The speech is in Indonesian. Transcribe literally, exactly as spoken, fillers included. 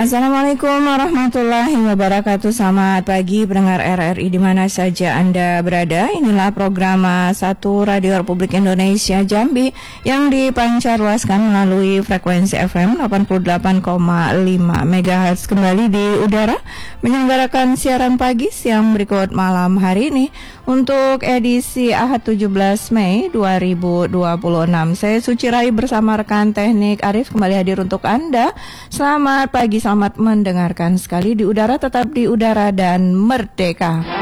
Assalamualaikum warahmatullahi wabarakatuh. Selamat pagi pendengar R R I di mana saja Anda berada. Inilah program satu Radio Republik Indonesia Jambi yang dipancarluaskan melalui frekuensi F M delapan puluh delapan koma lima megahertz kembali di udara menyelenggarakan siaran pagi siang berikut malam hari ini untuk edisi Ahad tujuh belas Mei dua ribu dua puluh enam. Saya Suci Rai bersama rekan teknik Arif kembali hadir untuk Anda. Selamat pagi, selamat mendengarkan sekali di udara, tetap di udara dan merdeka.